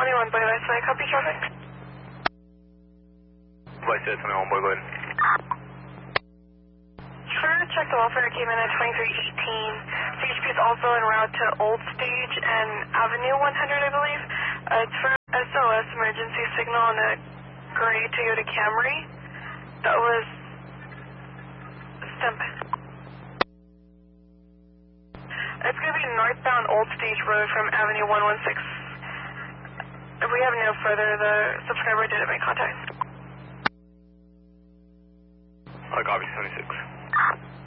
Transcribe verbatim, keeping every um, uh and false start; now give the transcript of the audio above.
twenty-one Boy, Vice, I copy traffic. Vice, twenty-one Boy, go ahead. Trying to check the welfare came in at twenty-three eighteen. C H P is also en route to Old Stage and Avenue one hundred, I believe. Uh, it's for S O S emergency signal on a gray Toyota Camry. That was Stemp. It's going to be northbound Old Stage Road from Avenue one one six. If we have no further, the subscriber didn't make contact. I copy seventy-six.